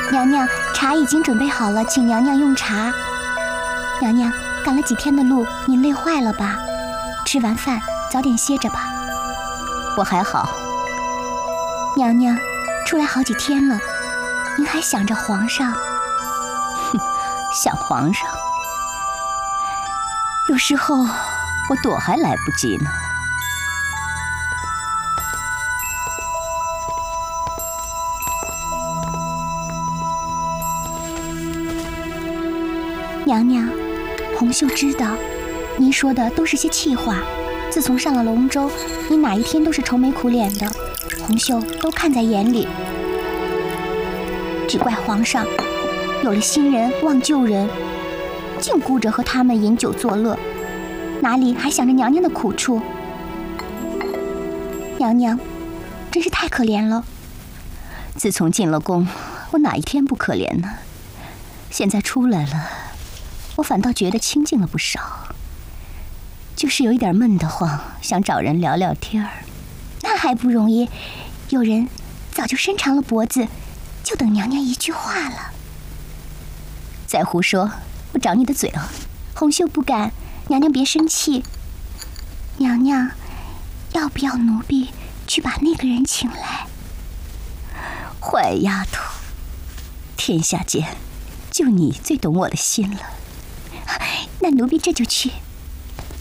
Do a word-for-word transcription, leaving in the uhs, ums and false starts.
娘娘，茶已经准备好了，请娘娘用茶。娘娘，赶了几天的路，您累坏了吧？吃完饭早点歇着吧。 我还好。 娘娘，出来好几天了，您还想着皇上？ 哼，想皇上，有时候我躲还来不及呢。 娘娘，红袖知道，您说的都是些气话。自从上了龙舟，您哪一天都是愁眉苦脸的，红袖都看在眼里。只怪皇上有了新人忘旧人，净顾着和他们饮酒作乐，哪里还想着娘娘的苦处？娘娘，真是太可怜了。 自从进了宫，我哪一天不可怜呢？现在出来了，我反倒觉得清静了不少，就是有一点闷得慌，想找人聊聊天儿。 那还不容易，有人早就伸长了脖子，就等娘娘一句话了。 再胡说，我长你的嘴了。 红袖不敢，娘娘别生气。娘娘，要不要奴婢去把那个人请来？ 坏丫头，天下间就你最懂我的心了。 那奴婢这就去。